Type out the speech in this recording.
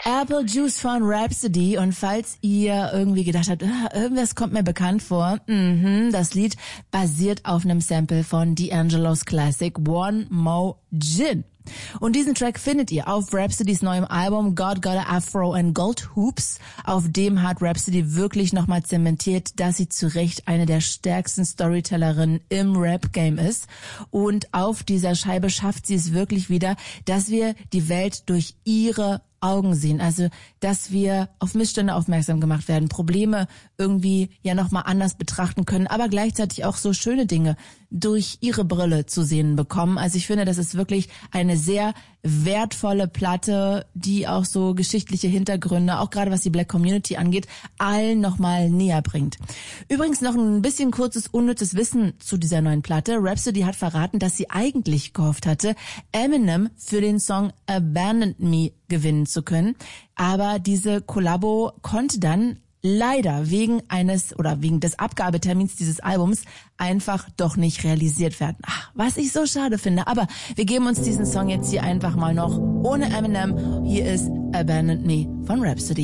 Apple Juice von Rhapsody. Und falls ihr irgendwie gedacht habt, irgendwas kommt mir bekannt vor, das Lied basiert auf einem Sample von D'Angelo's Classic One More Gin. Und diesen Track findet ihr auf Rhapsodys neuem Album God Got a Afro and Gold Hoops. Auf dem hat Rhapsody wirklich nochmal zementiert, dass sie zu Recht eine der stärksten Storytellerinnen im Rap-Game ist. Und auf dieser Scheibe schafft sie es wirklich wieder, dass wir die Welt durch ihre Augen sehen, also dass wir auf Missstände aufmerksam gemacht werden, Probleme irgendwie ja nochmal anders betrachten können, aber gleichzeitig auch so schöne Dinge durch ihre Brille zu sehen bekommen. Also ich finde, das ist wirklich eine sehr wertvolle Platte, die auch so geschichtliche Hintergründe, auch gerade was die Black Community angeht, allen nochmal näher bringt. Übrigens noch ein bisschen kurzes, unnützes Wissen zu dieser neuen Platte. Rhapsody hat verraten, dass sie eigentlich gehofft hatte, Eminem für den Song Abandon Me gewinnen zu können. Aber diese Kollabo konnte dann leider wegen des Abgabetermins dieses Albums einfach doch nicht realisiert werden. Was ich so schade finde. Aber wir geben uns diesen Song jetzt hier einfach mal noch ohne Eminem. Hier ist Abandon Me von Rhapsody.